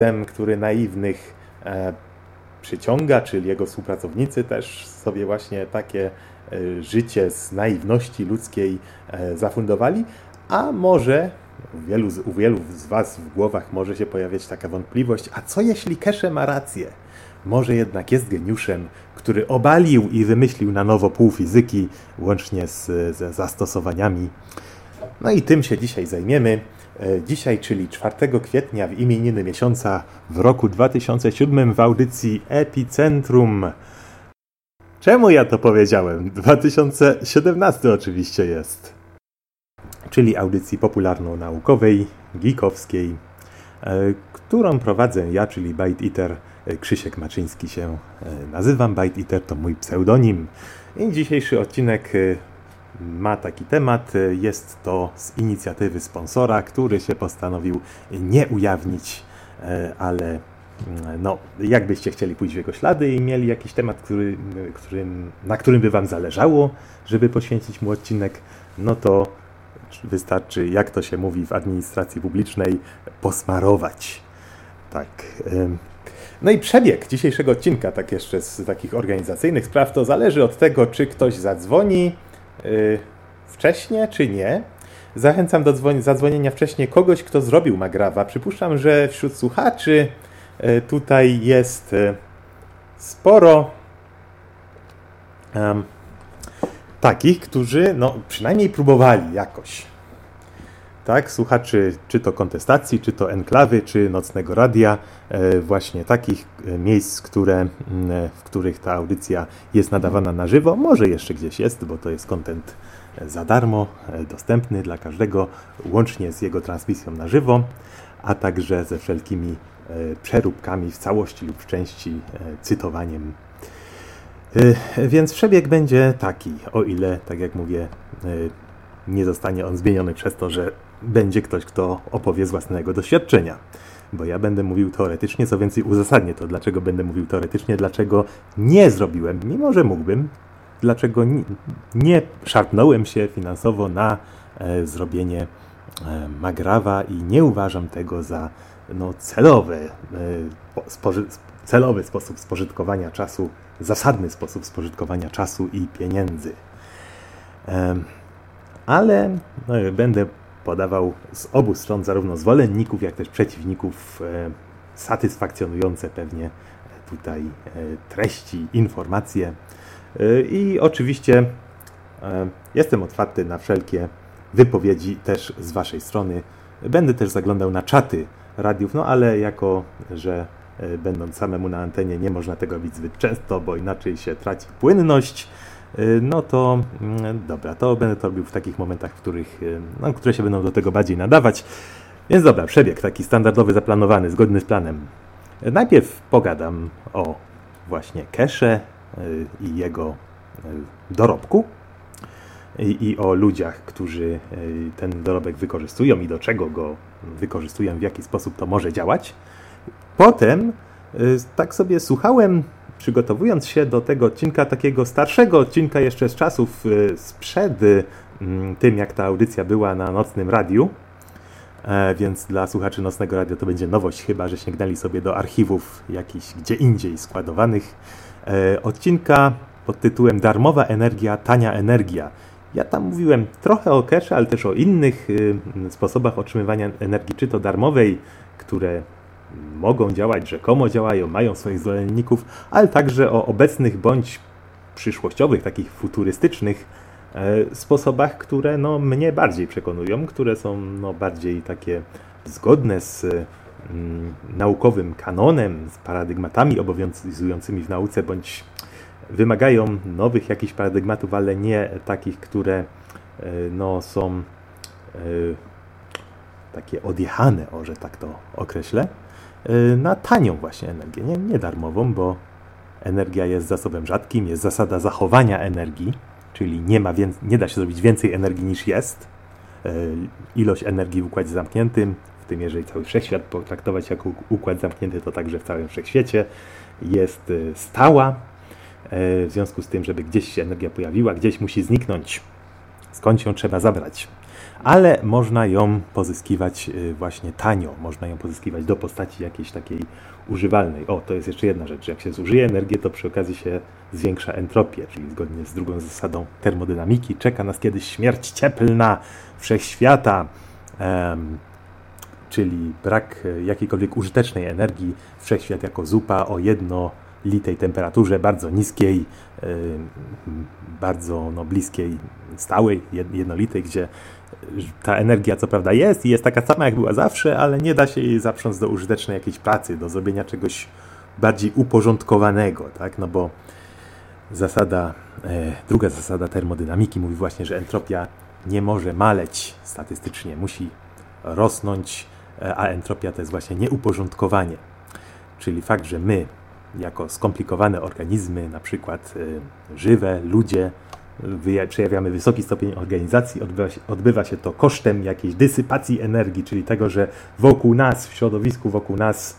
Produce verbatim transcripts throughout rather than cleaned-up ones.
który naiwnych e, przyciąga, czyli jego współpracownicy też sobie właśnie takie e, życie z naiwności ludzkiej e, zafundowali, a może u wielu, u wielu z Was w głowach może się pojawiać taka wątpliwość, a co jeśli Keshe ma rację? Może jednak jest geniuszem, który obalił i wymyślił na nowo pół fizyki, łącznie z, ze zastosowaniami. No i tym się dzisiaj zajmiemy. Dzisiaj, czyli czwartego kwietnia w imieniny miesiąca w roku dwa tysiące siódmym w audycji Epicentrum. Czemu ja to powiedziałem? dwa tysiące siedemnasty oczywiście jest. Czyli audycji popularno-naukowej, geekowskiej, którą prowadzę ja, czyli Byte Eater. Krzysiek Maczyński się nazywam. Byte Eater to mój pseudonim. I dzisiejszy odcinek ma taki temat. Jest to z inicjatywy sponsora, który się postanowił nie ujawnić, ale no, jakbyście chcieli pójść w jego ślady i mieli jakiś temat, który, którym, na którym by Wam zależało, żeby poświęcić mu odcinek, no to wystarczy, jak to się mówi w administracji publicznej, posmarować. Tak. No i przebieg dzisiejszego odcinka, tak jeszcze z takich organizacyjnych spraw, to zależy od tego, czy ktoś zadzwoni yy, wcześniej, czy nie. Zachęcam do dzwoni- zadzwonienia wcześniej kogoś, kto zrobił Magrawa. Przypuszczam, że wśród słuchaczy yy, tutaj jest yy, sporo yy, takich, którzy no, przynajmniej próbowali jakoś. Tak, słuchaczy czy to kontestacji, czy to enklawy, czy nocnego radia, właśnie takich miejsc, które, w których ta audycja jest nadawana na żywo. Może jeszcze gdzieś jest, bo to jest content za darmo, dostępny dla każdego, łącznie z jego transmisją na żywo, a także ze wszelkimi przeróbkami w całości lub w części, cytowaniem. Więc przebieg będzie taki, o ile, tak jak mówię, nie zostanie on zmieniony przez to, że będzie ktoś, kto opowie z własnego doświadczenia. Bo ja będę mówił teoretycznie, co więcej uzasadnię to, dlaczego będę mówił teoretycznie, dlaczego nie zrobiłem, mimo że mógłbym, dlaczego nie, nie szarpnąłem się finansowo na e, zrobienie e, Magrawa i nie uważam tego za no, celowe, e, spoży, celowy sposób spożytkowania czasu, zasadny sposób spożytkowania czasu i pieniędzy. E, Ale no, będę podawał z obu stron, zarówno zwolenników, jak też przeciwników, e, satysfakcjonujące pewnie tutaj e, treści, informacje. E, I oczywiście e, jestem otwarty na wszelkie wypowiedzi też z Waszej strony. Będę też zaglądał na czaty radiów, no ale jako, że e, będąc samemu na antenie nie można tego robić zbyt często, bo inaczej się traci płynność. No to dobra, to będę to robił w takich momentach, w których, no, które się będą do tego bardziej nadawać. Więc dobra, przebieg taki standardowy, zaplanowany, zgodny z planem. Najpierw pogadam o właśnie Keshe i jego dorobku i, i o ludziach, którzy ten dorobek wykorzystują i do czego go wykorzystują, w jaki sposób to może działać. Potem tak sobie słuchałem, przygotowując się do tego odcinka, takiego starszego odcinka jeszcze z czasów sprzed tym, jak ta audycja była na nocnym radiu, e, więc dla słuchaczy nocnego radia to będzie nowość, chyba że sięgnęli sobie do archiwów jakichś gdzie indziej składowanych. E, odcinka pod tytułem Darmowa energia, tania energia. Ja tam mówiłem trochę o Keshe, ale też o innych y, sposobach otrzymywania energii, czy to darmowej, które mogą działać, rzekomo działają, mają swoich zwolenników, ale także o obecnych bądź przyszłościowych, takich futurystycznych e, sposobach, które no, mnie bardziej przekonują, które są no, bardziej takie zgodne z mm, naukowym kanonem, z paradygmatami obowiązującymi w nauce, bądź wymagają nowych jakichś paradygmatów, ale nie takich, które e, no, są e, takie odjechane, o, że tak to określę, na tanią właśnie energię, nie, nie darmową, bo energia jest zasobem rzadkim, jest zasada zachowania energii, czyli nie, ma wię- nie da się zrobić więcej energii niż jest. Ilość energii w układzie zamkniętym, w tym jeżeli cały wszechświat potraktować jako układ zamknięty, to także w całym wszechświecie jest stała. W związku z tym, żeby gdzieś się energia pojawiła, gdzieś musi zniknąć, skąd ją trzeba zabrać. ale można ją pozyskiwać właśnie tanio, można ją pozyskiwać do postaci jakiejś takiej używalnej. O, to jest jeszcze jedna rzecz, jak się zużyje energię, to przy okazji się zwiększa entropię, czyli zgodnie z drugą zasadą termodynamiki czeka nas kiedyś śmierć cieplna wszechświata, um, czyli brak jakiejkolwiek użytecznej energii, wszechświat jako zupa o jednolitej temperaturze, bardzo niskiej, bardzo no, bliskiej, stałej, jednolitej, gdzie ta energia co prawda jest i jest taka sama jak była zawsze, ale nie da się jej zaprząc do użytecznej jakiejś pracy, do zrobienia czegoś bardziej uporządkowanego, tak? No bo zasada, e, druga zasada termodynamiki mówi właśnie, że entropia nie może maleć statystycznie, musi rosnąć, a entropia to jest właśnie nieuporządkowanie. Czyli fakt, że my jako skomplikowane organizmy, na przykład e, żywe, ludzie, przejawiamy wysoki stopień organizacji, odbywa się, odbywa się to kosztem jakiejś dysypacji energii, czyli tego, że wokół nas, w środowisku wokół nas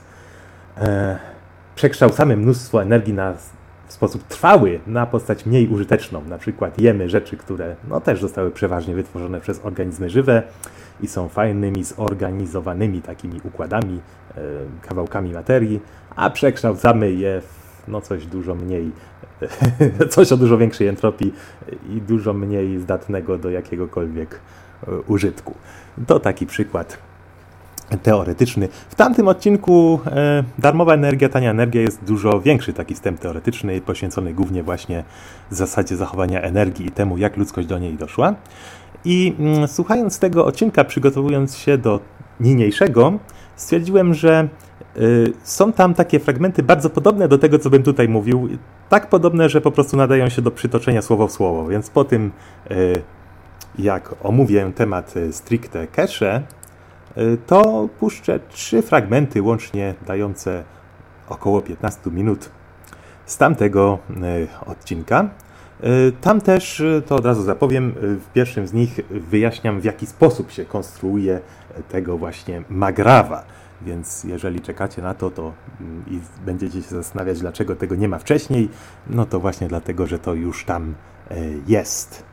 e, przekształcamy mnóstwo energii na, w sposób trwały na postać mniej użyteczną. Na przykład jemy rzeczy, które no, też zostały przeważnie wytworzone przez organizmy żywe i są fajnymi, zorganizowanymi takimi układami, e, kawałkami materii, a przekształcamy je w no, coś dużo mniej, coś o dużo większej entropii i dużo mniej zdatnego do jakiegokolwiek użytku. To taki przykład teoretyczny. W tamtym odcinku e, darmowa energia, tania energia jest dużo większy taki wstęp teoretyczny, poświęcony głównie właśnie zasadzie zachowania energii i temu, jak ludzkość do niej doszła. I mm, słuchając tego odcinka, przygotowując się do niniejszego, stwierdziłem, że y, są tam takie fragmenty bardzo podobne do tego, co bym tutaj mówił. Tak podobne, że po prostu nadają się do przytoczenia słowo w słowo. Więc po tym, y, jak omówię temat stricte cache, y, to puszczę trzy fragmenty łącznie dające około piętnaście minut z tamtego y, odcinka. Tam też, to od razu zapowiem, w pierwszym z nich wyjaśniam, w jaki sposób się konstruuje tego właśnie magrawa. Więc jeżeli czekacie na to, to i będziecie się zastanawiać, dlaczego tego nie ma wcześniej, no to właśnie dlatego, że to już tam jest.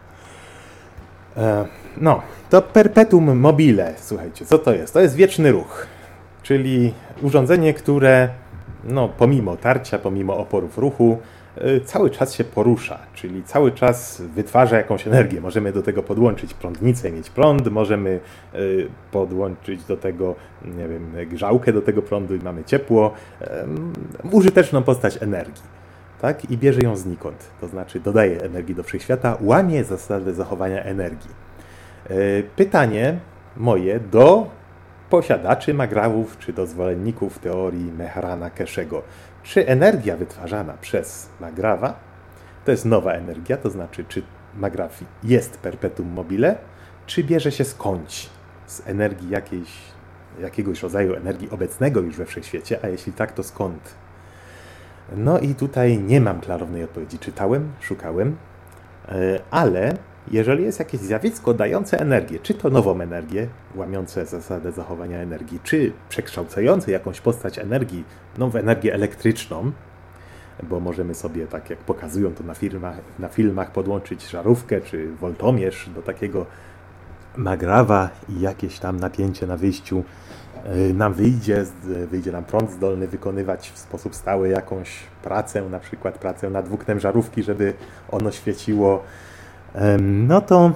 No, to perpetuum mobile, słuchajcie, co to jest? To jest wieczny ruch, czyli urządzenie, które no, pomimo tarcia, pomimo oporów ruchu, cały czas się porusza, czyli cały czas wytwarza jakąś energię. Możemy do tego podłączyć prądnicę, mieć prąd, możemy podłączyć do tego, nie wiem, grzałkę do tego prądu i mamy ciepło. Użyteczną postać energii, tak? I bierze ją znikąd, to znaczy dodaje energii do wszechświata, łamie zasadę zachowania energii. Pytanie moje do posiadaczy magrawów czy do zwolenników teorii Mehrana Cashego. Czy energia wytwarzana przez magrawa to jest nowa energia, to znaczy czy magraw jest perpetuum mobile, czy bierze się skądś z energii jakiejś, jakiegoś rodzaju energii obecnego już we wszechświecie, a jeśli tak, to skąd? No i tutaj nie mam klarownej odpowiedzi. Czytałem, szukałem, ale jeżeli jest jakieś zjawisko dające energię, czy to nową energię, łamiące zasadę zachowania energii, czy przekształcające jakąś postać energii no, w energię elektryczną, bo możemy sobie, tak jak pokazują to na, firmach, na filmach, podłączyć żarówkę czy woltomierz do takiego magrawa i jakieś tam napięcie na wyjściu nam wyjdzie, wyjdzie nam prąd zdolny wykonywać w sposób stały jakąś pracę, na przykład pracę nad włóknem żarówki, żeby ono świeciło. No to,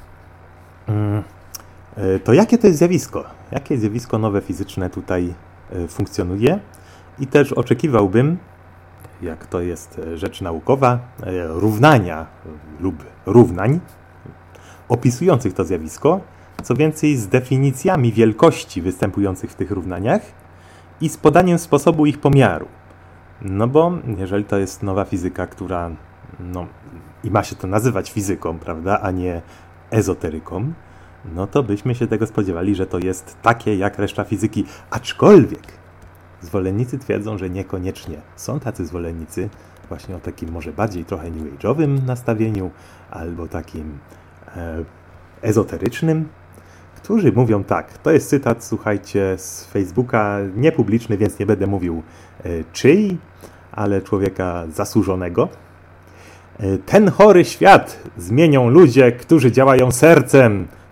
to jakie to jest zjawisko? Jakie zjawisko nowe fizyczne tutaj funkcjonuje? I też oczekiwałbym, jak to jest rzecz naukowa, równania lub równań opisujących to zjawisko, co więcej z definicjami wielkości występujących w tych równaniach i z podaniem sposobu ich pomiaru. No bo jeżeli to jest nowa fizyka, która no, i ma się to nazywać fizyką, prawda, a nie ezoteryką, no to byśmy się tego spodziewali, że to jest takie jak reszta fizyki. Aczkolwiek zwolennicy twierdzą, że niekoniecznie. Są tacy zwolennicy właśnie o takim może bardziej trochę new age'owym nastawieniu albo takim e, ezoterycznym, którzy mówią tak. To jest cytat, słuchajcie, z Facebooka, niepubliczny, więc nie będę mówił e, czyj, ale człowieka zasłużonego. Ten chory świat zmienią ludzie, którzy działają sercem.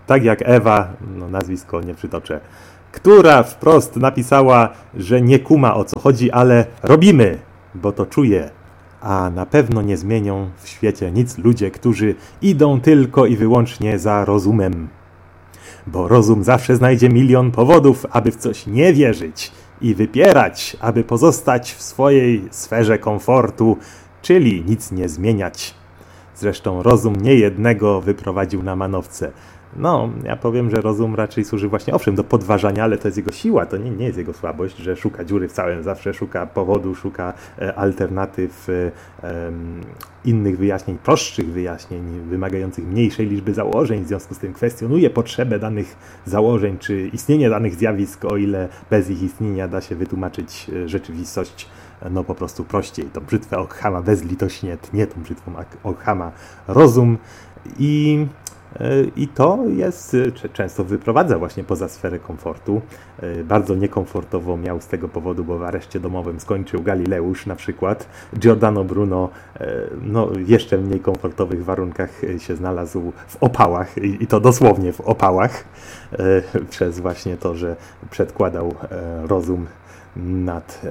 tak jak Ewa, no nazwisko nie przytoczę, która wprost napisała, że nie kuma o co chodzi, ale robimy, bo to czuje. A na pewno nie zmienią w świecie nic ludzie, którzy idą tylko i wyłącznie za rozumem. Bo rozum zawsze znajdzie milion powodów, aby w coś nie wierzyć i wypierać, aby pozostać w swojej sferze komfortu, czyli nic nie zmieniać. Zresztą rozum niejednego wyprowadził na manowce. No, ja powiem, że rozum raczej służy właśnie, owszem, do podważania, ale to jest jego siła, to nie, nie jest jego słabość, że szuka dziury w całym, zawsze szuka powodu, szuka e, alternatyw, e, e, innych wyjaśnień, prostszych wyjaśnień, wymagających mniejszej liczby założeń, w związku z tym kwestionuje potrzebę danych założeń, czy istnienie danych zjawisk, o ile bez ich istnienia da się wytłumaczyć rzeczywistość, no po prostu prościej. Tą brzytwę Ockhama bezlitośnie tnie tą brzytwą Ockhama rozum i... I to jest, często wyprowadza właśnie poza sferę komfortu. Bardzo niekomfortowo miał z tego powodu, bo w areszcie domowym skończył Galileusz na przykład. Giordano Bruno no, w jeszcze mniej komfortowych warunkach się znalazł w opałach i to dosłownie w opałach przez właśnie to, że przedkładał rozum nad,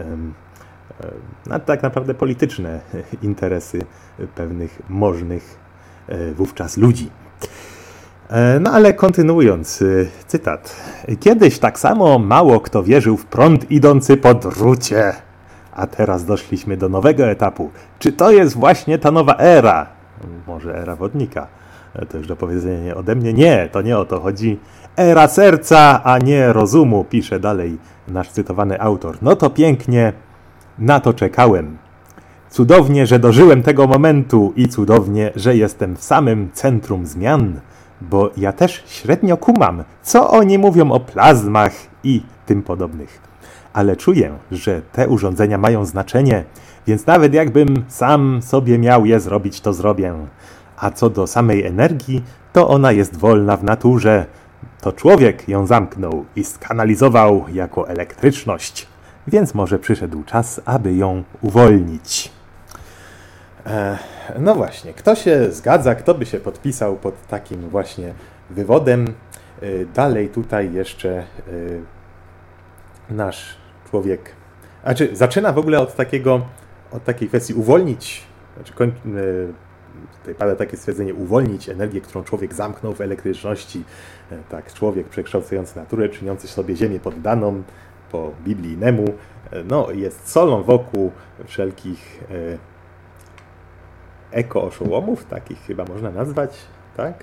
nad tak naprawdę polityczne interesy pewnych możnych wówczas ludzi. No ale kontynuując, cytat. Kiedyś tak samo mało kto wierzył w prąd idący po drucie, a teraz doszliśmy do nowego etapu. Czy to jest właśnie ta nowa era? Może era wodnika. To już do powiedzenia ode mnie. Nie, to nie o to chodzi. Era serca, a nie rozumu, pisze dalej nasz cytowany autor. No to pięknie, na to czekałem. Cudownie, że dożyłem tego momentu i cudownie, że jestem w samym centrum zmian, bo ja też średnio kumam, co oni mówią o plazmach i tym podobnych. Ale czuję, że te urządzenia mają znaczenie, więc nawet jakbym sam sobie miał je zrobić, to zrobię. A co do samej energii, to ona jest wolna w naturze. To człowiek ją zamknął i skanalizował jako elektryczność, więc może przyszedł czas, aby ją uwolnić. No właśnie, kto się zgadza, kto by się podpisał pod takim właśnie wywodem? Dalej tutaj jeszcze nasz człowiek, znaczy zaczyna w ogóle od takiego, od takiej kwestii uwolnić, znaczy koń, tutaj pada takie stwierdzenie, uwolnić energię, którą człowiek zamknął w elektryczności. Tak, człowiek przekształcający naturę, czyniący sobie ziemię poddaną po biblijnemu, no jest solą wokół wszelkich eko-oszołomów, takich chyba można nazwać, tak?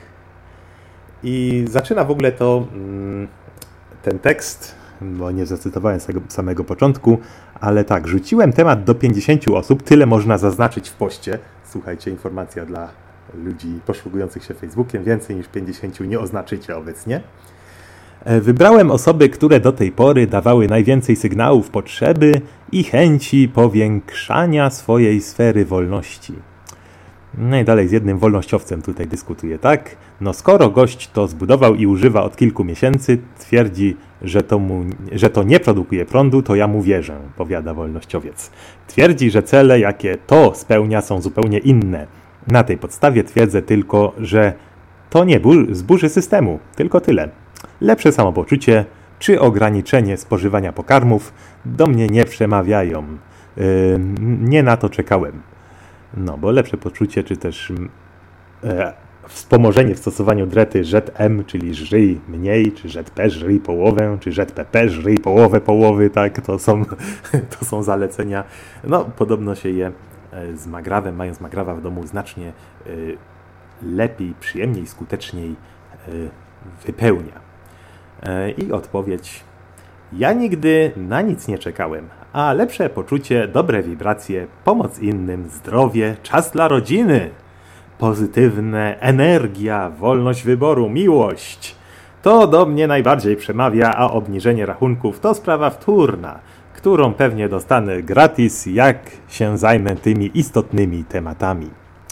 I zaczyna w ogóle to ten tekst, bo nie zacytowałem z tego samego początku, ale tak, rzuciłem temat do pięćdziesięciu osób, tyle można zaznaczyć w poście. Słuchajcie, informacja dla ludzi posługujących się Facebookiem, więcej niż pięćdziesięciu nie oznaczycie obecnie. Wybrałem osoby, które do tej pory dawały najwięcej sygnałów potrzeby i chęci powiększania swojej sfery wolności. No i dalej z jednym wolnościowcem tutaj dyskutuję, tak? No skoro gość to zbudował i używa od kilku miesięcy, twierdzi, że to, mu, że to nie produkuje prądu, to ja mu wierzę, powiada wolnościowiec. Twierdzi, że cele, jakie to spełnia, są zupełnie inne. Na tej podstawie twierdzę tylko, że to nie zburzy systemu, tylko tyle. Lepsze samopoczucie czy ograniczenie spożywania pokarmów do mnie nie przemawiają. Yy, nie na to czekałem. No, bo lepsze poczucie, czy też e, wspomożenie w stosowaniu drety Z M, czyli żryj mniej, czy Z P żryj połowę, czy Z P P żryj połowę połowy, tak, to są, to są zalecenia. No, podobno się je z magrawem, mając magrawa w domu, znacznie e, lepiej, przyjemniej, skuteczniej e, wypełnia. E, I odpowiedź: ja nigdy na nic nie czekałem, a lepsze poczucie, dobre wibracje, pomoc innym, zdrowie, czas dla rodziny, pozytywne, energia, wolność wyboru, miłość. To do mnie najbardziej przemawia, a obniżenie rachunków to sprawa wtórna, którą pewnie dostanę gratis, jak się zajmę tymi istotnymi tematami.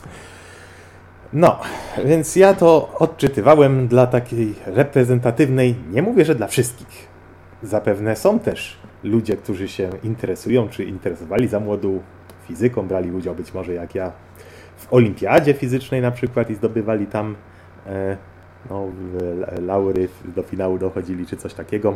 No, więc ja to odczytywałem dla takiej reprezentatywnej, nie mówię, że dla wszystkich. Zapewne są też ludzie, którzy się interesują, czy interesowali za młodu fizyką, brali udział być może jak ja w olimpiadzie fizycznej na przykład i zdobywali tam e, no, laury do finału dochodzili, czy coś takiego,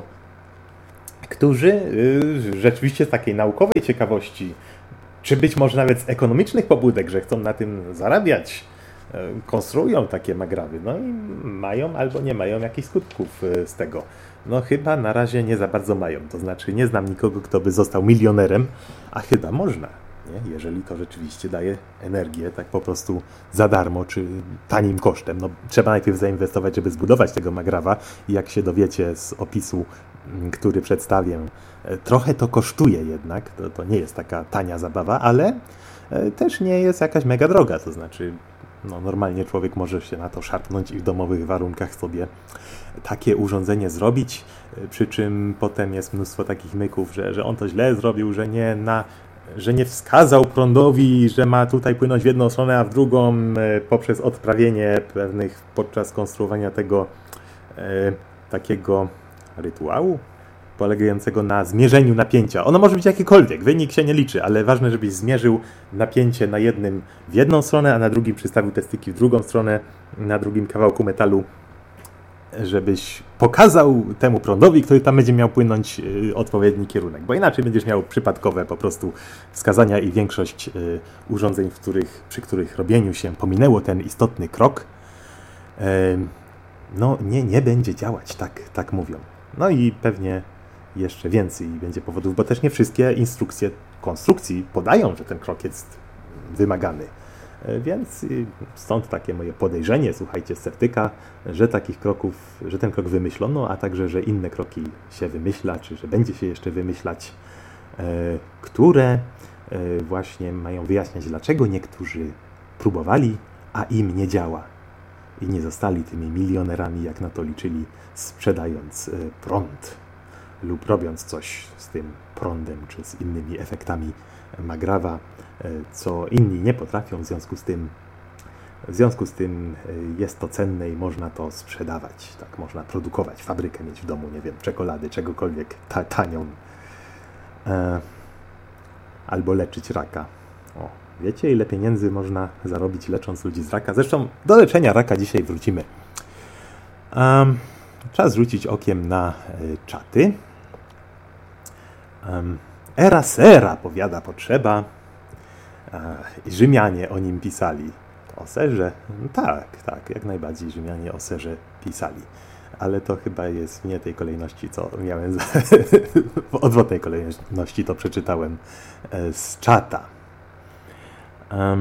którzy rzeczywiście z takiej naukowej ciekawości, czy być może nawet z ekonomicznych pobudek, że chcą na tym zarabiać, konstruują takie magrawy, no i mają albo nie mają jakichś skutków z tego. No chyba na razie nie za bardzo mają, to znaczy nie znam nikogo, kto by został milionerem, a chyba można, nie? Jeżeli to rzeczywiście daje energię tak po prostu za darmo, czy tanim kosztem. No, trzeba najpierw zainwestować, żeby zbudować tego magrawa i jak się dowiecie z opisu, który przedstawię, trochę to kosztuje jednak, to, to nie jest taka tania zabawa, ale też nie jest jakaś mega droga, to znaczy no, normalnie człowiek może się na to szarpnąć i w domowych warunkach sobie takie urządzenie zrobić, przy czym potem jest mnóstwo takich myków, że, że on to źle zrobił, że nie, na, że nie wskazał prądowi, że ma tutaj płynąć w jedną stronę, a w drugą poprzez odprawienie pewnych podczas konstruowania tego e, takiego rytuału polegającego na zmierzeniu napięcia. Ono może być jakiekolwiek, wynik się nie liczy, ale ważne, żebyś zmierzył napięcie na jednym w jedną stronę, a na drugim przystawił te styki w drugą stronę, na drugim kawałku metalu, żebyś pokazał temu prądowi, który tam będzie miał płynąć, yy, odpowiedni kierunek, bo inaczej będziesz miał przypadkowe po prostu wskazania i większość yy, urządzeń, w których, przy których robieniu się pominęło ten istotny krok, yy, no nie, nie będzie działać, tak, tak mówią. No i pewnie jeszcze więcej będzie powodów, bo też nie wszystkie instrukcje konstrukcji podają, że ten krok jest wymagany. Więc stąd takie moje podejrzenie, słuchajcie, sceptyka, że takich kroków, że ten krok wymyślono, a także, że inne kroki się wymyśla, czy że będzie się jeszcze wymyślać, które właśnie mają wyjaśniać, dlaczego niektórzy próbowali, a im nie działa. I nie zostali tymi milionerami, jak na to liczyli, sprzedając prąd lub robiąc coś z tym prądem, czy z innymi efektami magrawa, co inni nie potrafią, w związku z tym w związku z tym jest to cenne i można to sprzedawać, tak, można produkować, fabrykę mieć w domu, nie wiem, czekolady, czegokolwiek ta, tanią, e, albo leczyć raka. O, wiecie, ile pieniędzy można zarobić, lecząc ludzi z raka? Zresztą do leczenia raka dzisiaj wrócimy. Um, czas rzucić okiem na y, czaty. Um, Era sera, powiada potrzeba. I Rzymianie o nim pisali. O serze? Tak, tak, jak najbardziej Rzymianie o serze pisali. Ale to chyba jest nie tej kolejności, co miałem za... w odwrotnej kolejności to przeczytałem z czata. Um.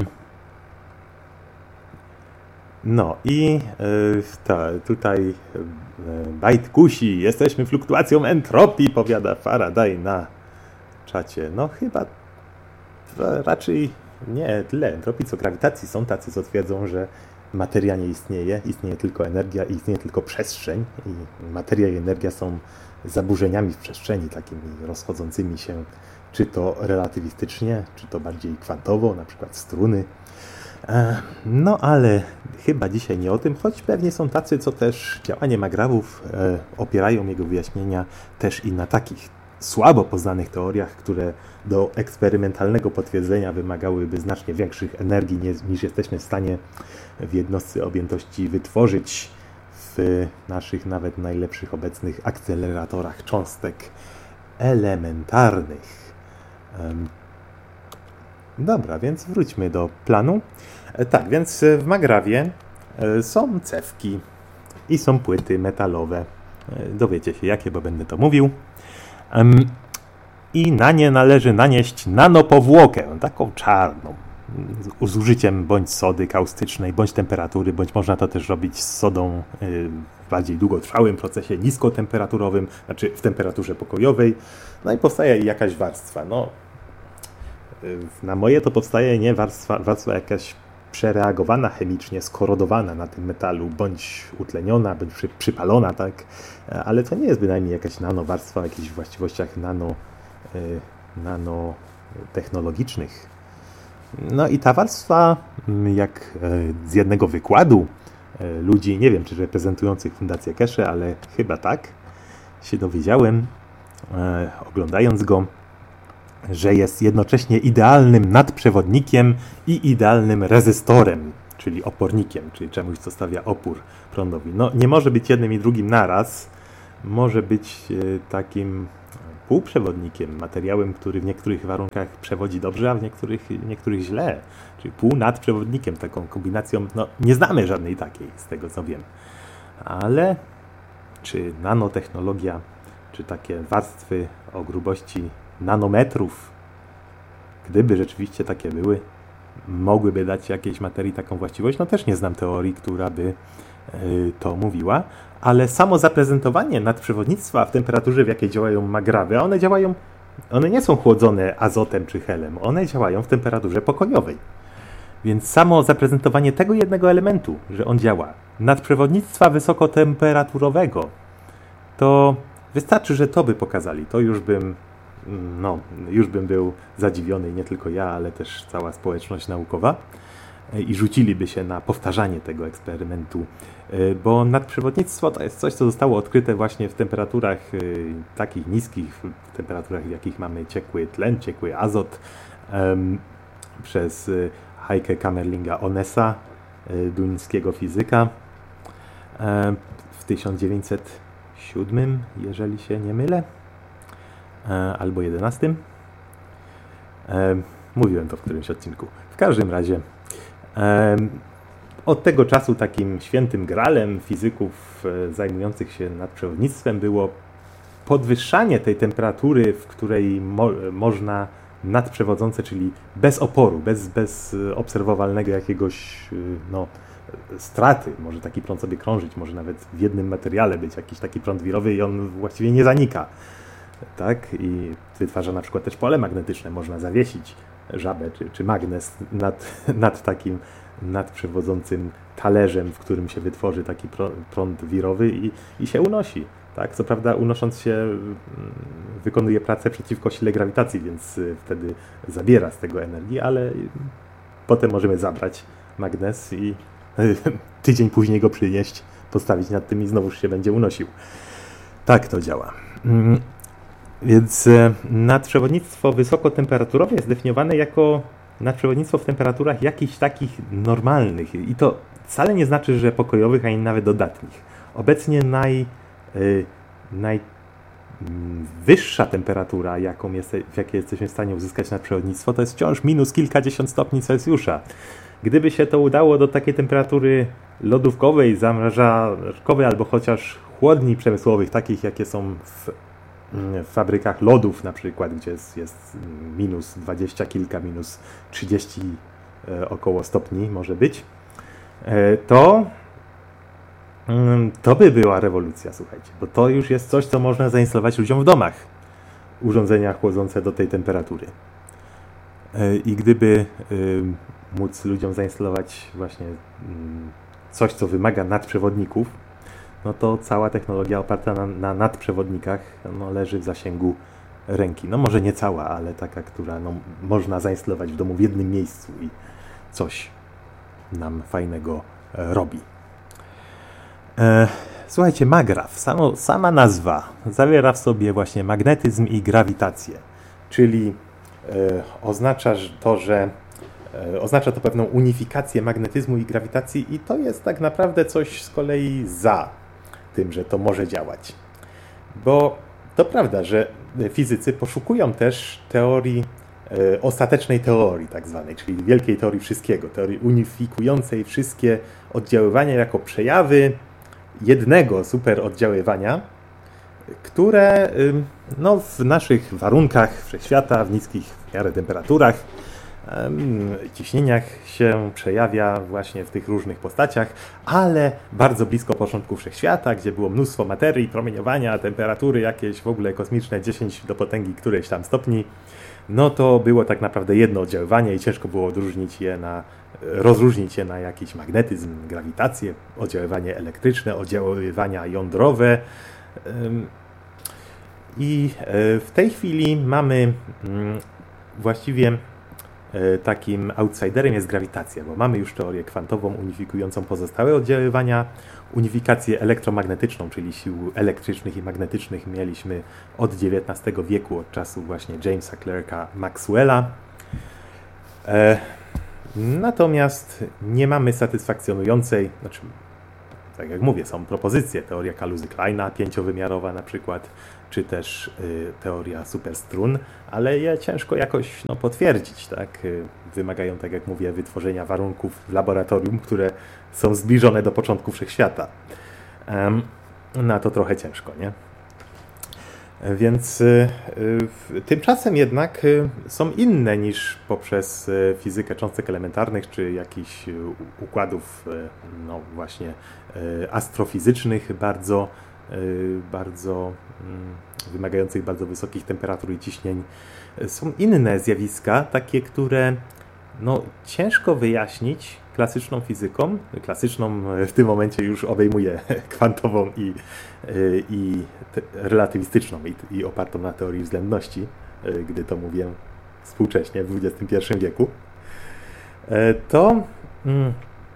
No i ta, tutaj bajt kusi, jesteśmy fluktuacją entropii, powiada Faraday na czacie. No chyba raczej nie tyle entropii, co grawitacji. Są tacy, co twierdzą, że materia nie istnieje, istnieje tylko energia i istnieje tylko przestrzeń. I materia i energia są zaburzeniami w przestrzeni, takimi rozchodzącymi się, czy to relatywistycznie, czy to bardziej kwantowo, na przykład struny. No ale chyba dzisiaj nie o tym, choć pewnie są tacy, co też działanie magrawów e, opierają jego wyjaśnienia też i na takich słabo poznanych teoriach, które do eksperymentalnego potwierdzenia wymagałyby znacznie większych energii niż jesteśmy w stanie w jednostce objętości wytworzyć w naszych nawet najlepszych obecnych akceleratorach cząstek elementarnych. Dobra, więc wróćmy do planu. Tak, więc w magrawie są cewki i są płyty metalowe. Dowiecie się jakie, bo będę to mówił. I na nie należy nanieść nanopowłokę, taką czarną, z użyciem bądź sody kaustycznej, bądź temperatury, bądź można to też robić z sodą w bardziej długotrwałym procesie niskotemperaturowym, znaczy w temperaturze pokojowej. No i powstaje jakaś warstwa. No, na moje to powstaje nie warstwa, warstwa jakaś przereagowana chemicznie, skorodowana na tym metalu, bądź utleniona, bądź przy, przypalona, tak? Ale to nie jest bynajmniej jakaś nanowarstwa o jakichś właściwościach nano, y, nanotechnologicznych. No i ta warstwa, jak z jednego wykładu ludzi, nie wiem czy reprezentujących Fundację Keshe, ale chyba tak, się dowiedziałem, e, oglądając go, że jest jednocześnie idealnym nadprzewodnikiem i idealnym rezystorem. czyli opornikiem, czyli czemuś, co stawia opór prądowi. No, nie może być jednym i drugim naraz. Może być takim półprzewodnikiem, materiałem, który w niektórych warunkach przewodzi dobrze, a w niektórych, niektórych źle. Czyli półnadprzewodnikiem, taką kombinacją. No, nie znamy żadnej takiej, z tego co wiem. Ale czy nanotechnologia, czy takie warstwy o grubości nanometrów, gdyby rzeczywiście takie były, mogłyby dać jakiejś materii taką właściwość? No też nie znam teorii, która by yy, to mówiła, ale samo zaprezentowanie nadprzewodnictwa w temperaturze, w jakiej działają magrawy, a one działają, one nie są chłodzone azotem czy helem, one działają w temperaturze pokojowej. Więc samo zaprezentowanie tego jednego elementu, że on działa, nadprzewodnictwa wysokotemperaturowego, to wystarczy, że to by pokazali. To już bym, no, już bym był zadziwiony, i nie tylko ja, ale też cała społeczność naukowa, i rzuciliby się na powtarzanie tego eksperymentu, bo nadprzewodnictwo to jest coś, co zostało odkryte właśnie w temperaturach takich niskich, w temperaturach, w jakich mamy ciekły tlen, ciekły azot, um, przez Heike Kamerlinga Onesa, duńskiego fizyka, w tysiąc dziewięćset siódmym, jeżeli się nie mylę, albo jedenastym. Mówiłem to w którymś odcinku. W każdym razie od tego czasu takim świętym gralem fizyków zajmujących się nadprzewodnictwem było podwyższanie tej temperatury, w której mo można nadprzewodzące, czyli bez oporu, bez, bez obserwowalnego jakiegoś no, straty. Może taki prąd sobie krążyć, może nawet w jednym materiale być jakiś taki prąd wirowy i on właściwie nie zanika. Tak? I wytwarza na przykład też pole magnetyczne. Można zawiesić żabę czy, czy magnes nad, nad takim nadprzewodzącym talerzem, w którym się wytworzy taki prąd wirowy i, i się unosi. Tak? Co prawda unosząc się wykonuje pracę przeciwko sile grawitacji, więc wtedy zabiera z tego energii, ale potem możemy zabrać magnes i tydzień później go przynieść, postawić nad tym i znowuż się będzie unosił. Tak to działa. Więc nadprzewodnictwo wysokotemperaturowe jest definiowane jako nadprzewodnictwo w temperaturach jakichś takich normalnych. I to wcale nie znaczy, że pokojowych, ani nawet dodatnich. Obecnie naj, y, najwyższa temperatura, jaką jest, w jakiej jesteśmy w stanie uzyskać nadprzewodnictwo, to jest wciąż minus kilkadziesiąt stopni Celsjusza. Gdyby się to udało do takiej temperatury lodówkowej, zamrażarkowej albo chociaż chłodni przemysłowych, takich jakie są w, w fabrykach lodów na przykład, gdzie jest, jest minus dwadzieścia kilka, minus trzydzieści e, około stopni może być, e, to to by była rewolucja, słuchajcie, bo to już jest coś, co można zainstalować ludziom w domach. Urządzenia chłodzące do tej temperatury. E, I gdyby y, móc ludziom zainstalować właśnie coś, co wymaga nadprzewodników, no to cała technologia oparta na, na nadprzewodnikach no, leży w zasięgu ręki. No może nie cała, ale taka, która no, można zainstalować w domu w jednym miejscu i coś nam fajnego e, robi. E, słuchajcie, magraw, samo, sama nazwa zawiera w sobie właśnie magnetyzm i grawitację, czyli e, oznacza to, że Oznacza to pewną unifikację magnetyzmu i grawitacji i to jest tak naprawdę coś z kolei za tym, że to może działać. Bo to prawda, że fizycy poszukują też teorii, e, ostatecznej teorii tak zwanej, czyli wielkiej teorii wszystkiego, teorii unifikującej wszystkie oddziaływania jako przejawy jednego superoddziaływania, które no, w naszych warunkach wszechświata, w niskich w miarę temperaturach, ciśnieniach się przejawia właśnie w tych różnych postaciach, ale bardzo blisko początku wszechświata, gdzie było mnóstwo materii, promieniowania, temperatury jakieś w ogóle kosmiczne, dziesięć do potęgi którejś tam stopni, no to było tak naprawdę jedno oddziaływanie i ciężko było odróżnić je na, rozróżnić je na jakiś magnetyzm, grawitację, oddziaływanie elektryczne, oddziaływania jądrowe. I w tej chwili mamy właściwie takim outsiderem jest grawitacja, bo mamy już teorię kwantową unifikującą pozostałe oddziaływania. Unifikację elektromagnetyczną, czyli sił elektrycznych i magnetycznych mieliśmy od dziewiętnastego wieku, od czasu właśnie Jamesa Clerka Maxwella. Natomiast nie mamy satysfakcjonującej, znaczy, tak jak mówię, są propozycje, teoria Kaluzy-Kleina, pięciowymiarowa na przykład, czy też y, teoria superstrun, ale je ciężko jakoś no, potwierdzić, tak? Y, wymagają, tak jak mówię, wytworzenia warunków w laboratorium, które są zbliżone do początku wszechświata. Um, no to trochę ciężko, nie? Więc y, y, tymczasem jednak y, są inne niż poprzez y, fizykę cząstek elementarnych, czy jakichś y, układów y, no właśnie y, astrofizycznych, bardzo, y, bardzo y, wymagających bardzo wysokich temperatur i ciśnień. Y, są inne zjawiska, takie, które no, ciężko wyjaśnić klasyczną fizyką. Klasyczną w tym momencie już obejmuje kwantową i, i relatywistyczną i, i opartą na teorii względności, gdy to mówię współcześnie w dwudziestym pierwszym wieku. To mm,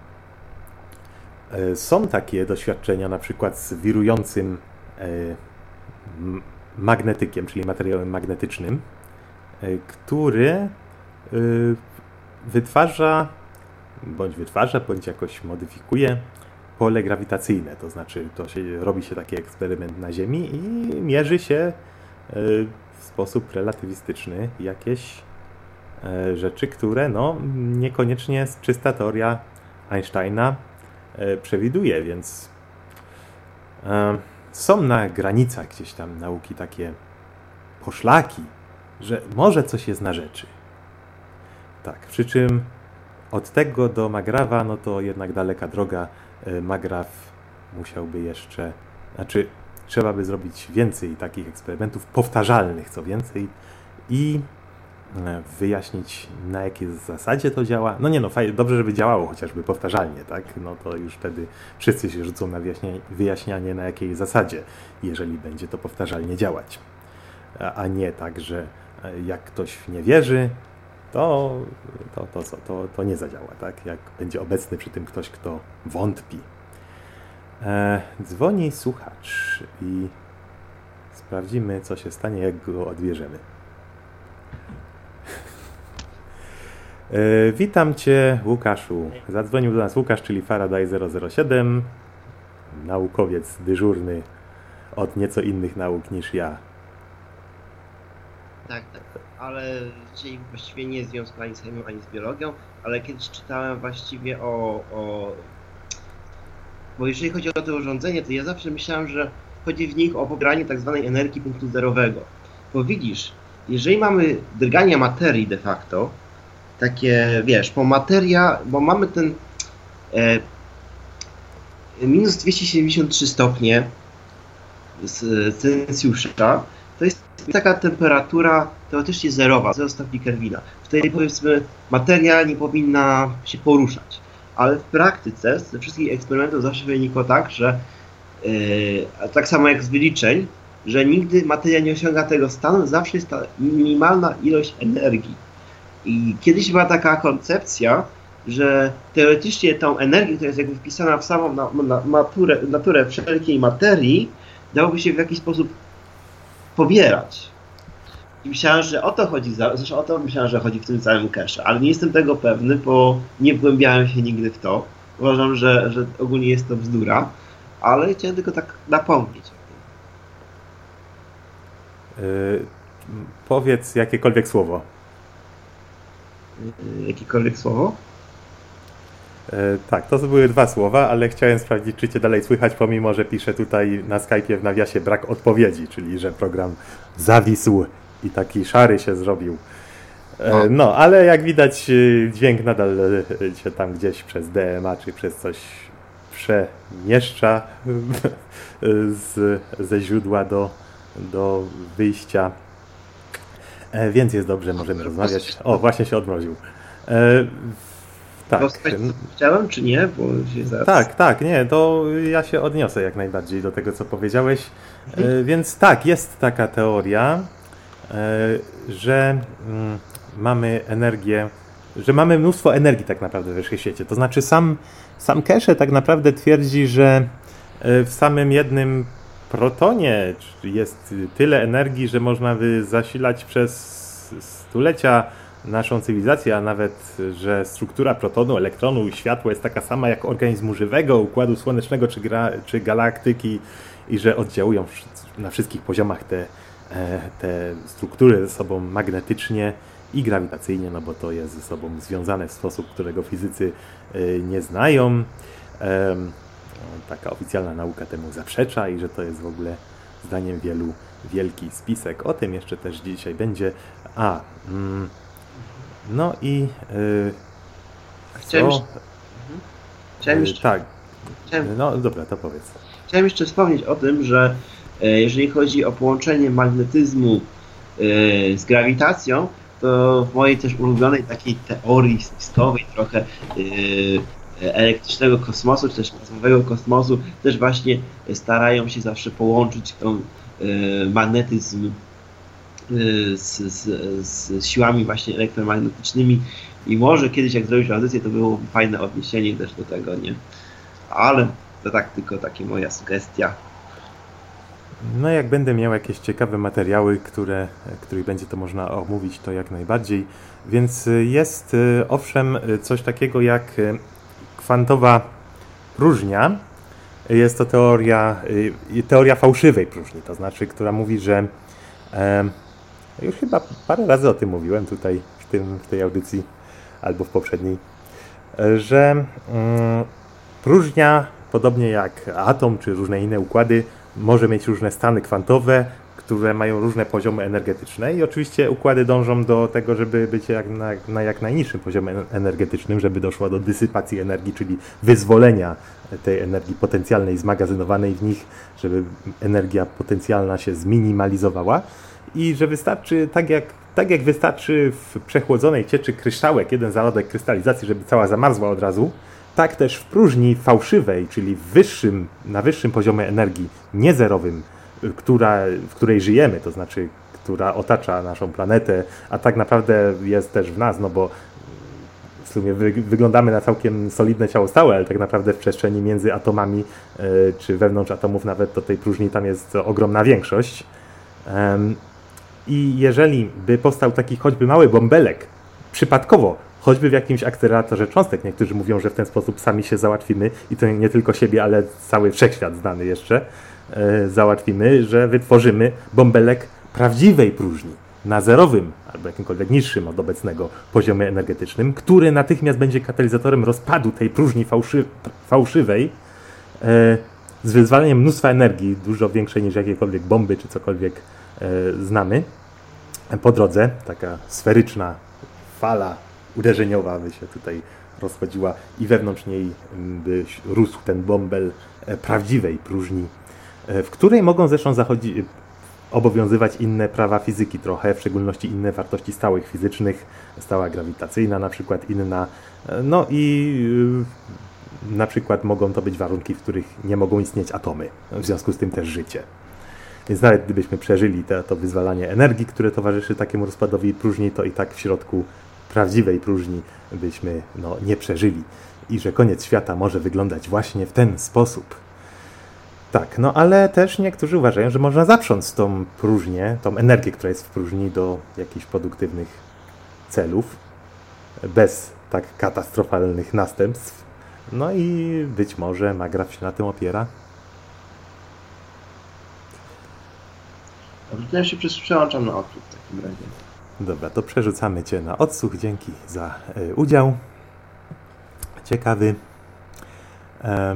są takie doświadczenia na przykład z wirującym magnetykiem, czyli materiałem magnetycznym, który wytwarza bądź wytwarza, bądź jakoś modyfikuje pole grawitacyjne. To znaczy, to się, robi się taki eksperyment na Ziemi i mierzy się w sposób relatywistyczny jakieś rzeczy, które no, niekoniecznie czysta teoria Einsteina przewiduje, więc są na granicach gdzieś tam nauki takie poszlaki, że może coś jest na rzeczy. Tak, przy czym od tego do Magrawa, no to jednak daleka droga. Magraw musiałby jeszcze, znaczy trzeba by zrobić więcej takich eksperymentów powtarzalnych, co więcej, i wyjaśnić, na jakiej zasadzie to działa. No nie no, fajnie, dobrze, żeby działało chociażby powtarzalnie, tak? No to już wtedy wszyscy się rzucą na wyjaśnianie, wyjaśnianie na jakiej zasadzie, jeżeli będzie to powtarzalnie działać. A nie tak, że jak ktoś nie wierzy, To, to, to, to, to, to nie zadziała, tak? Jak będzie obecny przy tym ktoś, kto wątpi. E, dzwoni słuchacz i sprawdzimy, co się stanie, jak go odbierzemy. E, witam Cię, Łukaszu. Zadzwonił do nas Łukasz, czyli Faraday zero zero siedem, naukowiec dyżurny od nieco innych nauk niż ja. Tak, tak, ale dzisiaj właściwie nie z związku ani z chemią, ani z biologią, ale kiedyś czytałem właściwie o, o... Bo jeżeli chodzi o to urządzenie, to ja zawsze myślałem, że chodzi w nich o pobieranie tak zwanej energii punktu zerowego. Bo widzisz, jeżeli mamy drganie materii de facto, takie, wiesz, bo materia, bo mamy ten e, minus dwieście siedemdziesiąt trzy stopnie z Celsjusza, to jest taka temperatura teoretycznie zerowa, zero stopni Kelwina. W której, powiedzmy, materia nie powinna się poruszać. Ale w praktyce ze wszystkich eksperymentów zawsze wynikło tak, że yy, tak samo jak z wyliczeń, że nigdy materia nie osiąga tego stanu, zawsze jest ta minimalna ilość energii. I kiedyś była taka koncepcja, że teoretycznie tą energię, która jest jakby wpisana w samą na, na, naturę, naturę wszelkiej materii, dałoby się w jakiś sposób pobierać. I myślałem, że o to chodzi, zresztą o to myślałem, że chodzi w tym całym cache, ale nie jestem tego pewny, bo nie wgłębiałem się nigdy w to. Uważam, że, że ogólnie jest to bzdura, ale chciałem tylko tak napomnieć. Yy, powiedz jakiekolwiek słowo. Yy, jakiekolwiek słowo? Yy, tak, to były dwa słowa, ale chciałem sprawdzić, czy Cię dalej słychać, pomimo że piszę tutaj na Skype'ie w nawiasie brak odpowiedzi, czyli że program zawisł i taki szary się zrobił. No, no ale jak widać, dźwięk nadal się tam gdzieś przez D M A czy przez coś przemieszcza z, ze źródła do, do wyjścia. Więc jest dobrze, możemy rozmawiać. O, właśnie się odmroził. E, tak. Chciałem, czy nie? Bo się zaraz... Tak, tak, nie, to ja się odniosę jak najbardziej do tego, co powiedziałeś. E, więc tak, jest taka teoria, że mamy energię, że mamy mnóstwo energii tak naprawdę we wszechświecie. To znaczy sam, sam Keshe tak naprawdę twierdzi, że w samym jednym protonie jest tyle energii, że można by zasilać przez stulecia naszą cywilizację, a nawet, że struktura protonu, elektronu i światła jest taka sama jak organizmu żywego, układu słonecznego czy, gra, czy galaktyki i że oddziałują na wszystkich poziomach te, te struktury ze sobą magnetycznie i grawitacyjnie, no bo to jest ze sobą związane w sposób, którego fizycy nie znają. Taka oficjalna nauka temu zaprzecza i że to jest w ogóle zdaniem wielu wielki spisek. O tym jeszcze też dzisiaj będzie. A, mm, no i yy, Chciałem jeszcze... Chciałem jeszcze... tak, Chciałem... no dobra, to powiedz. Chciałem jeszcze wspomnieć o tym, że jeżeli chodzi o połączenie magnetyzmu z grawitacją, to w mojej też ulubionej takiej teorii spiskowej trochę elektrycznego kosmosu, czy też plazmowego kosmosu, też właśnie starają się zawsze połączyć tą magnetyzm z, z, z siłami właśnie elektromagnetycznymi i może kiedyś jak zrobisz audycję, to było fajne odniesienie też do tego, nie? Ale to tak tylko taka moja sugestia. No jak będę miał jakieś ciekawe materiały, które, których będzie to można omówić, to jak najbardziej. Więc jest owszem coś takiego jak kwantowa próżnia. Jest to teoria, teoria fałszywej próżni, to znaczy, która mówi, że e, już chyba parę razy o tym mówiłem tutaj w, tym, w tej audycji albo w poprzedniej, że mm, próżnia, podobnie jak atom czy różne inne układy, może mieć różne stany kwantowe, które mają różne poziomy energetyczne i oczywiście układy dążą do tego, żeby być jak na, na jak najniższym poziomie energetycznym, żeby doszło do dysypacji energii, czyli wyzwolenia tej energii potencjalnej zmagazynowanej w nich, żeby energia potencjalna się zminimalizowała i że wystarczy, tak jak, tak jak wystarczy w przechłodzonej cieczy kryształek, jeden zarodek krystalizacji, żeby cała zamarzła od razu, tak też w próżni fałszywej, czyli w wyższym, na wyższym poziomie energii, niezerowym, która, w której żyjemy, to znaczy, która otacza naszą planetę, a tak naprawdę jest też w nas, no bo w sumie wy, wyglądamy na całkiem solidne ciało stałe, ale tak naprawdę w przestrzeni między atomami, yy, czy wewnątrz atomów nawet to tej próżni tam jest ogromna większość. Yy, I jeżeli by powstał taki choćby mały bąbelek, przypadkowo, choćby w jakimś akceleratorze cząstek, niektórzy mówią, że w ten sposób sami się załatwimy i to nie tylko siebie, ale cały wszechświat znany jeszcze, załatwimy, że wytworzymy bąbelek prawdziwej próżni na zerowym albo jakimkolwiek niższym od obecnego poziomie energetycznym, który natychmiast będzie katalizatorem rozpadu tej próżni fałszy, fałszywej e, z wyzwaleniem mnóstwa energii, dużo większej niż jakiekolwiek bomby czy cokolwiek e, znamy. Po drodze taka sferyczna fala uderzeniowa by się tutaj rozchodziła i wewnątrz niej by rósł ten bąbel prawdziwej próżni, w której mogą zresztą zachodzić, obowiązywać inne prawa fizyki trochę, w szczególności inne wartości stałych fizycznych, stała grawitacyjna na przykład, inna, no i yy, na przykład mogą to być warunki, w których nie mogą istnieć atomy, w związku z tym też życie. Więc nawet gdybyśmy przeżyli te, to wyzwalanie energii, które towarzyszy takiemu rozpadowi próżni, to i tak w środku prawdziwej próżni byśmy no, nie przeżyli i że koniec świata może wyglądać właśnie w ten sposób. Tak, no ale też niektórzy uważają, że można zaprząc tą próżnię, tą energię, która jest w próżni do jakichś produktywnych celów, bez tak katastrofalnych następstw. No i być może Magraf się na tym opiera. Dobrze, ja się przełączam na odsłuch w takim razie. Dobra, to przerzucamy Cię na odsłuch. Dzięki za y, udział. Ciekawy. E,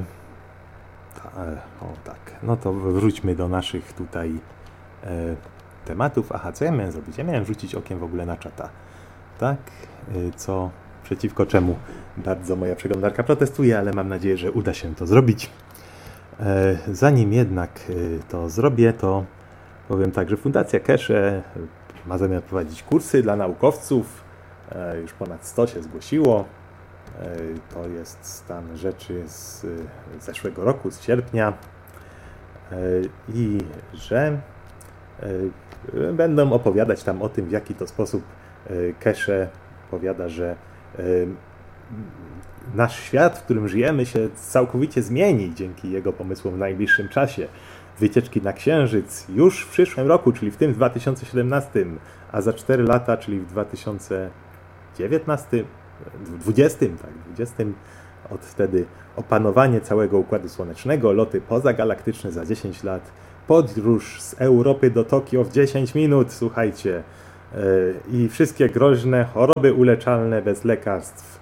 O tak, no to wróćmy do naszych tutaj e, tematów. Aha, co ja miałem zrobić? Ja miałem rzucić okiem w ogóle na czata. Tak, e, co przeciwko czemu bardzo moja przeglądarka protestuje, ale mam nadzieję, że uda się to zrobić. E, zanim jednak e, to zrobię, to powiem tak, że Fundacja Keshe ma zamiar prowadzić kursy dla naukowców. E, już ponad sto się zgłosiło. To jest stan rzeczy z zeszłego roku, z sierpnia i że będą opowiadać tam o tym, w jaki to sposób Keshe powiada, że nasz świat, w którym żyjemy, się całkowicie zmieni dzięki jego pomysłom w najbliższym czasie. Wycieczki na Księżyc już w przyszłym roku, czyli w tym dwa tysiące siedemnastym, a za cztery lata, czyli w dwa tysiące dziewiętnastym, dwudziestym, tak, dwudziestym od wtedy opanowanie całego Układu Słonecznego, loty pozagalaktyczne za dziesięć lat, podróż z Europy do Tokio w dziesięć minut, słuchajcie, i wszystkie groźne choroby uleczalne bez lekarstw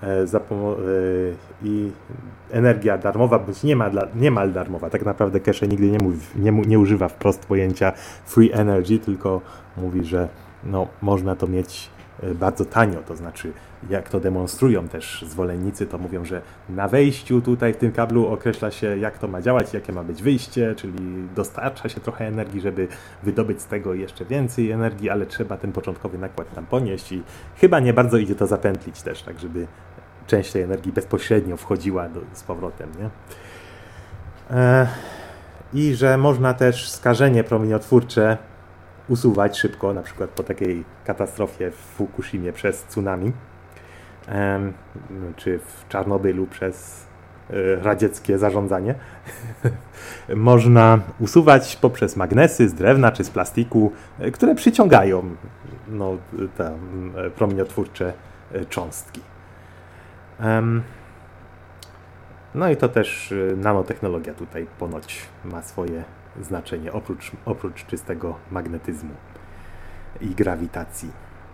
i energia darmowa, bądź niemal darmowa. Tak naprawdę Keshe nigdy nie, mówi, nie, nie używa wprost pojęcia free energy, tylko mówi, że no, można to mieć bardzo tanio, to znaczy jak to demonstrują też zwolennicy, to mówią, że na wejściu tutaj w tym kablu określa się, jak to ma działać, jakie ma być wyjście, czyli dostarcza się trochę energii, żeby wydobyć z tego jeszcze więcej energii, ale trzeba ten początkowy nakład tam ponieść i chyba nie bardzo idzie to zapętlić też, tak żeby część tej energii bezpośrednio wchodziła do, z powrotem, nie? E, I że można też skażenie promieniotwórcze usuwać szybko, na przykład po takiej katastrofie w Fukushimie przez tsunami, um, czy w Czarnobylu przez y, radzieckie zarządzanie. Można usuwać poprzez magnesy z drewna czy z plastiku, y, które przyciągają no, te y, promieniotwórcze y, cząstki. Um, no i to też y, nanotechnologia tutaj ponoć ma swoje znaczenie, oprócz, oprócz czystego magnetyzmu i grawitacji.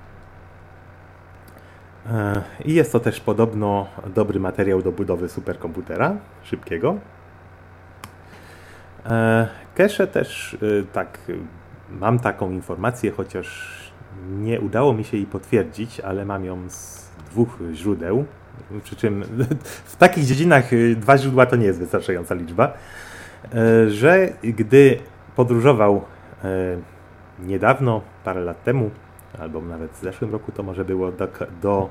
I jest to też podobno dobry materiał do budowy superkomputera szybkiego. Keshe też, tak, mam taką informację, chociaż nie udało mi się jej potwierdzić, ale mam ją z dwóch źródeł, przy czym w takich dziedzinach dwa źródła to nie jest wystarczająca liczba, że gdy podróżował niedawno, parę lat temu, albo nawet w zeszłym roku to może było do, do,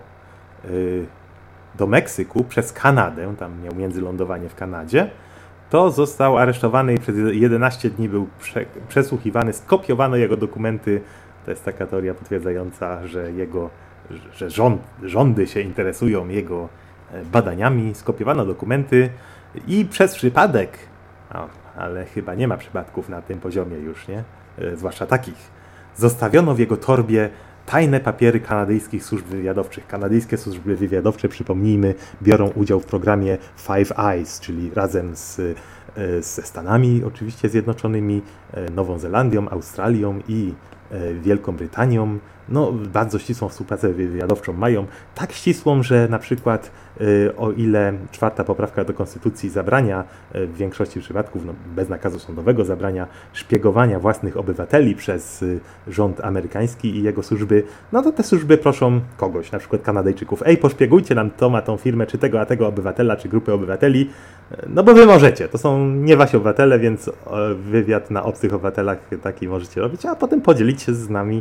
do Meksyku przez Kanadę, tam miał międzylądowanie w Kanadzie, to został aresztowany i przez jedenaście dni był prze, przesłuchiwany, skopiowano jego dokumenty. To jest taka teoria potwierdzająca, że jego, że rząd, rządy się interesują jego badaniami, skopiowano dokumenty i przez przypadek, no, ale chyba nie ma przypadków na tym poziomie już, nie? Zwłaszcza takich, zostawiono w jego torbie tajne papiery kanadyjskich służb wywiadowczych. Kanadyjskie służby wywiadowcze, przypomnijmy, biorą udział w programie Five Eyes, czyli razem z, ze Stanami oczywiście Zjednoczonymi, Nową Zelandią, Australią i Wielką Brytanią. No, bardzo ścisłą współpracę wywiadowczą mają. Tak ścisłą, że na przykład o ile czwarta poprawka do Konstytucji zabrania w większości przypadków, no, bez nakazu sądowego zabrania szpiegowania własnych obywateli przez rząd amerykański i jego służby, no to te służby proszą kogoś, na przykład Kanadyjczyków, ej, poszpiegujcie nam to, ma tą firmę, czy tego, a tego obywatela, czy grupę obywateli, no bo wy możecie, to są nie wasi obywatele, więc wywiad na obcych obywatelach taki możecie robić, a potem podzielić się z nami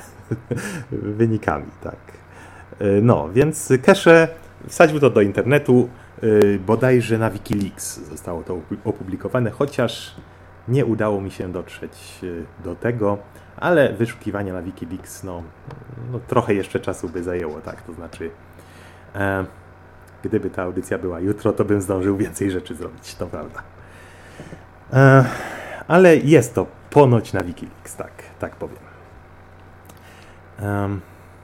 wynikami, tak. No, więc Keshe wsadził to do internetu, bodajże na Wikileaks zostało to opublikowane, chociaż nie udało mi się dotrzeć do tego, ale wyszukiwanie na Wikileaks, no, no trochę jeszcze czasu by zajęło, tak, to znaczy e, gdyby ta audycja była jutro, to bym zdążył więcej rzeczy zrobić, to prawda. E, ale jest to ponoć na Wikileaks, tak, tak powiem. Um,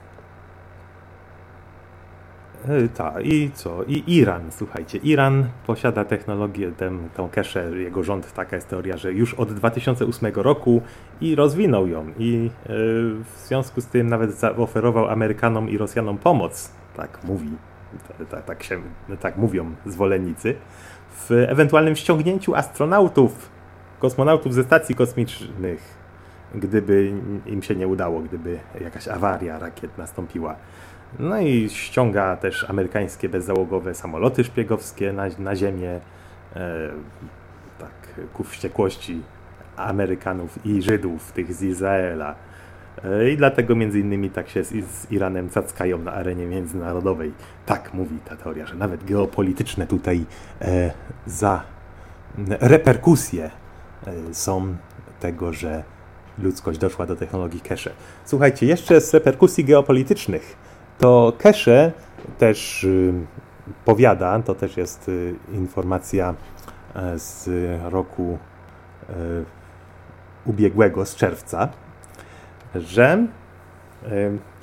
tak, i co? I Iran, słuchajcie, Iran posiada technologię, tę, tą Keshe, jego rząd, taka jest teoria, że już od dwa tysiące ósmego roku i rozwinął ją i yy, w związku z tym nawet zaoferował Amerykanom i Rosjanom pomoc, tak mówi, tak, tak, się, tak mówią zwolennicy, w ewentualnym ściągnięciu astronautów, kosmonautów ze stacji kosmicznych, gdyby im się nie udało, gdyby jakaś awaria rakiet nastąpiła. No i ściąga też amerykańskie bezzałogowe samoloty szpiegowskie na, na ziemię, e, tak ku wściekłości Amerykanów i Żydów, tych z Izraela. E, I dlatego między innymi tak się z, z Iranem cackają na arenie międzynarodowej. Tak mówi ta teoria, że nawet geopolityczne tutaj e, za reperkusje e, są tego, że ludzkość doszła do technologii Keshe. Słuchajcie, jeszcze z reperkusji geopolitycznych, to Keshe też y, powiada, to też jest y, informacja y, z roku y, ubiegłego, z czerwca, że y,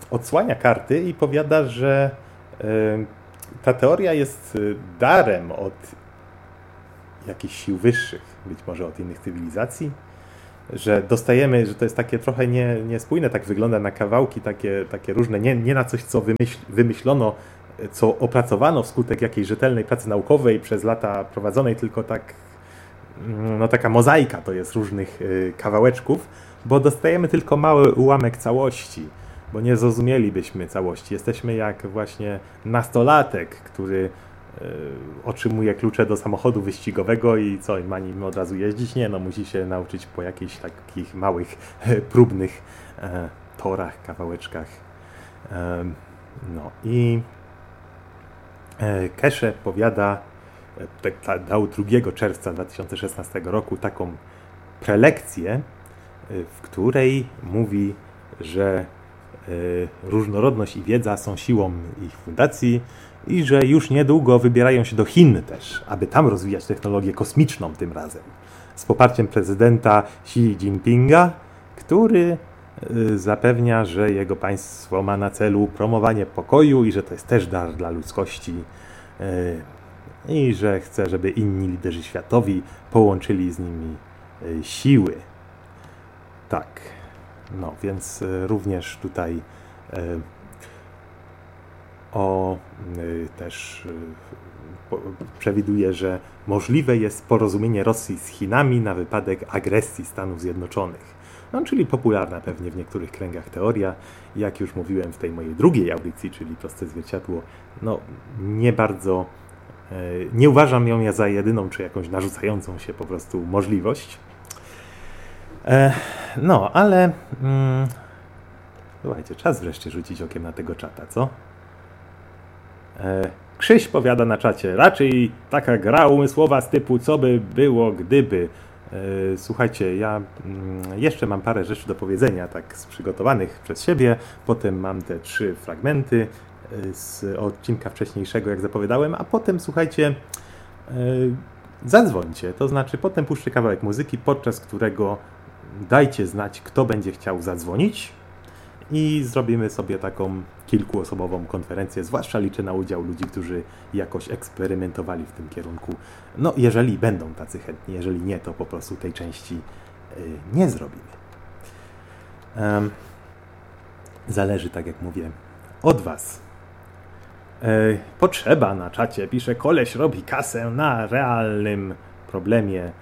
odsłania karty i powiada, że ta teoria jest darem od jakichś sił wyższych, być może od innych cywilizacji, że dostajemy, że to jest takie trochę nie, niespójne, tak wygląda na kawałki takie, takie różne, nie, nie na coś, co wymyśl, wymyślono, co opracowano wskutek jakiejś rzetelnej pracy naukowej przez lata prowadzonej, tylko tak, no taka mozaika to jest różnych kawałeczków, bo dostajemy tylko mały ułamek całości, bo nie zrozumielibyśmy całości. Jesteśmy jak właśnie nastolatek, który otrzymuje klucze do samochodu wyścigowego i co, ma nim od razu jeździć? Nie, no musi się nauczyć po jakichś takich małych, próbnych e, torach, kawałeczkach. E, no i e, Keshe powiada, e, dał drugiego czerwca dwa tysiące szesnastego roku taką prelekcję, e, w której mówi, że e, różnorodność i wiedza są siłą ich fundacji, i że już niedługo wybierają się do Chin też, aby tam rozwijać technologię kosmiczną tym razem. Z poparciem prezydenta Xi Jinpinga, który zapewnia, że jego państwo ma na celu promowanie pokoju i że to jest też dar dla ludzkości i że chce, żeby inni liderzy światowi połączyli z nimi siły. Tak, no więc również tutaj O, y, też y, po, przewiduje, że możliwe jest porozumienie Rosji z Chinami na wypadek agresji Stanów Zjednoczonych. No, czyli popularna pewnie w niektórych kręgach teoria. Jak już mówiłem w tej mojej drugiej audycji, czyli Proste Zwierciadło, no nie bardzo, y, nie uważam ją ja za jedyną, czy jakąś narzucającą się po prostu możliwość. E, no, ale mm, słuchajcie, czas wreszcie rzucić okiem na tego czata, co? Krzyś powiada na czacie, raczej taka gra umysłowa z typu co by było gdyby. Słuchajcie, ja jeszcze mam parę rzeczy do powiedzenia, tak przygotowanych przez siebie, potem mam te trzy fragmenty z odcinka wcześniejszego, jak zapowiadałem, a potem, słuchajcie, zadzwońcie, to znaczy potem puszczę kawałek muzyki, podczas którego dajcie znać, kto będzie chciał zadzwonić i zrobimy sobie taką kilkuosobową konferencję, zwłaszcza liczę na udział ludzi, którzy jakoś eksperymentowali w tym kierunku. No, jeżeli będą tacy chętni, jeżeli nie, to po prostu tej części y, nie zrobimy. Um, zależy, tak jak mówię, od was. Y, potrzeba na czacie, pisze, koleś robi kasę na realnym problemie. Y,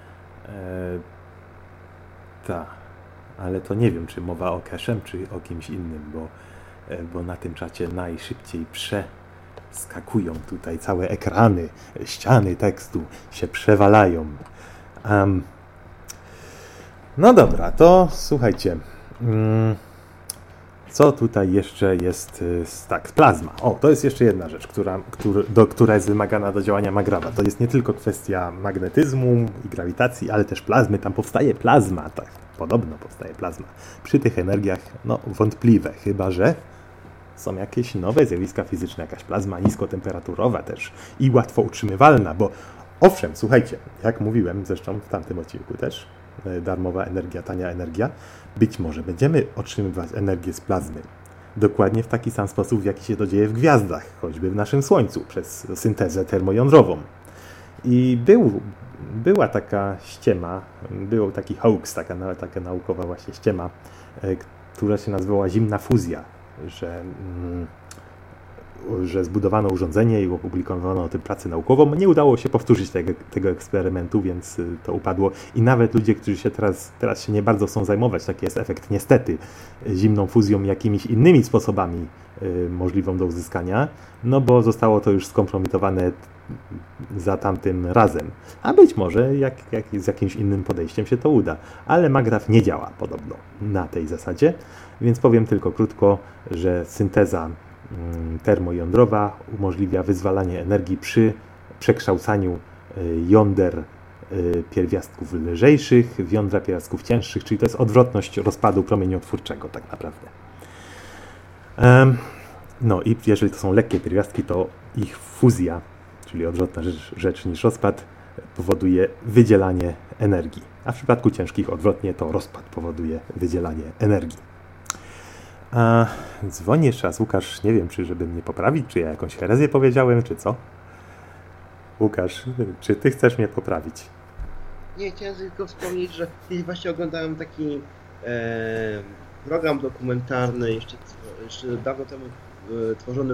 ta, ale to nie wiem, czy mowa o Keszem, czy o kimś innym, bo bo na tym czacie najszybciej przeskakują tutaj całe ekrany, ściany tekstu się przewalają. Um, no dobra, to słuchajcie, um, co tutaj jeszcze jest, tak, plazma. O, to jest jeszcze jedna rzecz, która, który, do, która jest wymagana do działania Magrawa. To jest nie tylko kwestia magnetyzmu i grawitacji, ale też plazmy. Tam powstaje plazma, tak, podobno powstaje plazma. Przy tych energiach, no, wątpliwe, chyba że są jakieś nowe zjawiska fizyczne, jakaś plazma niskotemperaturowa też i łatwo utrzymywalna, bo owszem, słuchajcie, jak mówiłem zresztą w tamtym odcinku też, darmowa energia, tania energia, być może będziemy otrzymywać energię z plazmy. Dokładnie w taki sam sposób, w jaki się to dzieje w gwiazdach, choćby w naszym Słońcu, przez syntezę termojądrową. I był, była taka ściema, był taki hoax, taka, taka naukowa właśnie ściema, która się nazywała zimna fuzja, że, że zbudowano urządzenie i opublikowano o tym pracę naukową. Nie udało się powtórzyć tego, tego eksperymentu, więc to upadło. I nawet ludzie, którzy się teraz, teraz się nie bardzo chcą zajmować, taki jest efekt niestety, zimną fuzją, jakimiś innymi sposobami y, możliwą do uzyskania, no bo zostało to już skompromitowane za tamtym razem. A być może jak, jak z jakimś innym podejściem się to uda. Ale Magraw nie działa podobno na tej zasadzie, więc powiem tylko krótko, że synteza termojądrowa umożliwia wyzwalanie energii przy przekształcaniu jąder pierwiastków lżejszych w jądra pierwiastków cięższych, czyli to jest odwrotność rozpadu promieniotwórczego tak naprawdę. No i jeżeli to są lekkie pierwiastki, to ich fuzja, czyli odwrotna rzecz, rzecz niż rozpad, powoduje wydzielanie energii, a w przypadku ciężkich odwrotnie to rozpad powoduje wydzielanie energii. A dzwoni jeszcze raz Łukasz, nie wiem, czy żeby mnie poprawić, czy ja jakąś herezję powiedziałem, czy co? Łukasz, czy ty chcesz mnie poprawić? Nie, chciałem tylko wspomnieć, że kiedyś właśnie oglądałem taki e, program dokumentalny, jeszcze, jeszcze dawno temu e, tworzony